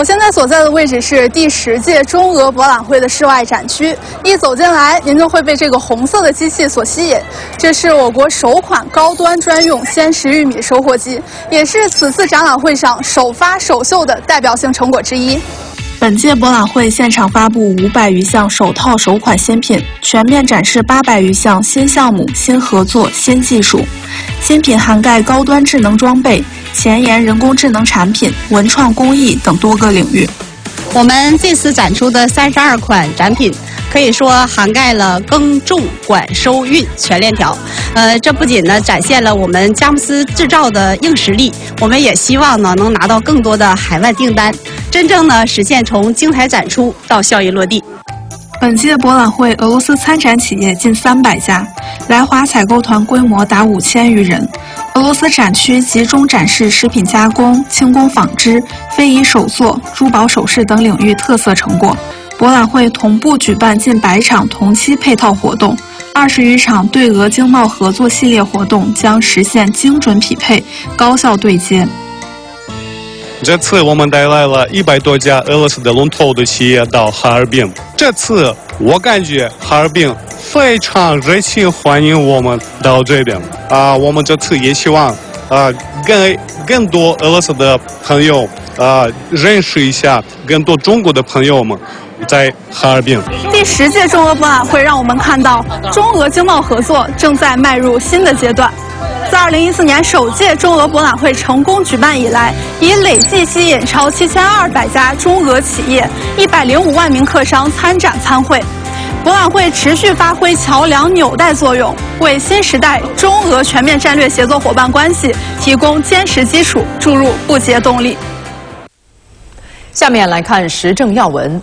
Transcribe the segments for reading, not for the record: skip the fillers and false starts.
我现在所在的位置是第10届中俄博览会的室外展区。一走进来，您就会被这个红色的机器所吸引。这是我国首款高端专用鲜食玉米收获机，也是此次展览会上首发首秀的代表性成果之一。本届博览会现场发布500余项首套首款新品，全面展示800余项新项目、新合作、新技术。新品涵盖高端智能装备、前沿人工智能产品、文创工艺等多个领域。 我们这次展出的32款展品，可以说涵盖了耕种管收运全链条。这不仅呢展现了我们佳木斯制造的硬实力，我们也希望呢能拿到更多的海外订单，真正呢实现从精彩展出到效益落地。 本届博览会，俄罗斯参展企业近300家，来华采购团规模达5000余人。俄罗斯展区集中展示食品加工、轻工纺织、非遗手作、珠宝首饰等领域特色成果。博览会同步举办近100场同期配套活动，20余场对俄经贸合作系列活动将实现精准匹配、高效对接。 这次我们带来了100多家俄罗斯的龙头的企业到哈尔滨。这次我感觉哈尔滨非常热情欢迎我们到这边。我们这次也希望更多俄罗斯的朋友认识一下更多中国的朋友们在哈尔滨。 第10届中俄博览会让我们看到中俄经贸合作正在迈入新的阶段。自2014年首届中俄博览会成功举办以来，已累计吸引超7200家中俄企业、105万名客商参展参会。博览会持续发挥桥梁纽带作用，为新时代中俄全面战略协作伙伴关系提供坚实基础，注入不竭动力。 下面来看时政要闻。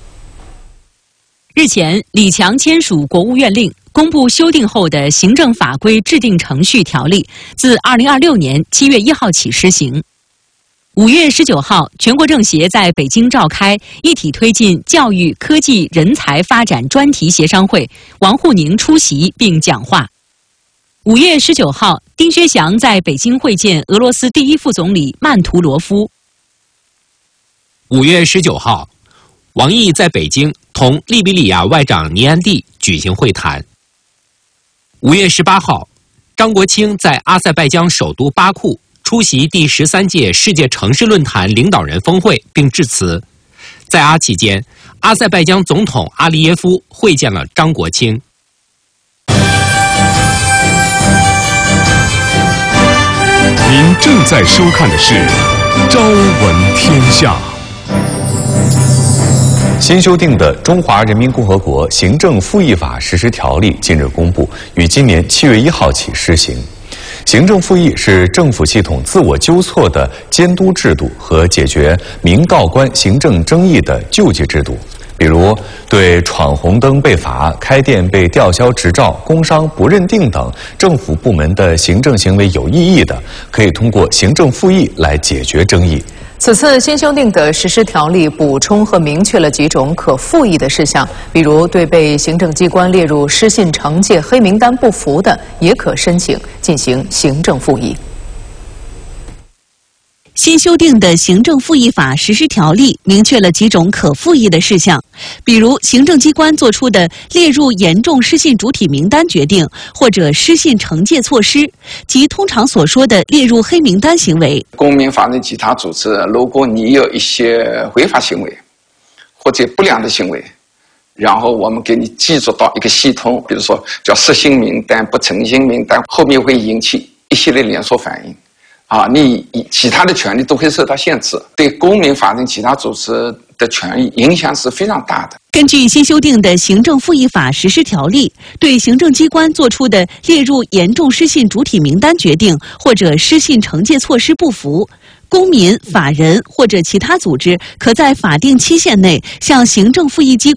日前，李强签署国务院令，公布修订后的行政法规制定程序条例，自2026年7月1号起施行。5月19号，全国政协在北京召开一体推进教育、科技、人才发展专题协商会，王沪宁出席并讲话。5月19号，丁薛祥在北京会见俄罗斯第一副总理曼图罗夫。 5月19号，王毅在北京同利比里亚外长尼安蒂举行会谈。5月18号，张国清在阿塞拜疆首都巴库出席第13届世界城市论坛领导人峰会并致辞。在阿期间，阿塞拜疆总统阿利耶夫会见了张国清。 您正在收看的是《朝闻天下》。新修订的《中华人民共和国行政复议法实施条例》近日公布，于今年7月1号起施行。行政复议是政府系统自我纠错的监督制度和解决民告关行政争议的救济制度。比如，对闯红灯被罚、开店被吊销执照、工商不认定等政府部门的行政行为有异议的，可以通过行政复议来解决争议。 此次新修订的实施条例补充和明确了几种可复议的事项，比如对被行政机关列入失信惩戒黑名单不服的，也可申请进行行政复议。 新修订的行政复议法实施条例明确了几种可复议的事项，比如行政机关作出的列入严重失信主体名单决定或者失信惩戒措施，即通常所说的列入黑名单行为。 公民法人其他组织，如果你有一些违法行为或者不良的行为，然后我们给你记录到一个系统，比如说叫失信名单、不诚信名单，后面会引起一系列连锁反应。你其他的权利都会受到限制，对公民法人其他组织的权益影响是非常大的。 根据新修订的行政复议法实施条例，对行政机关作出的列入严重失信主体名单决定或者失信惩戒措施不服，公民、法人或者其他组织可在法定期限内向行政复议机关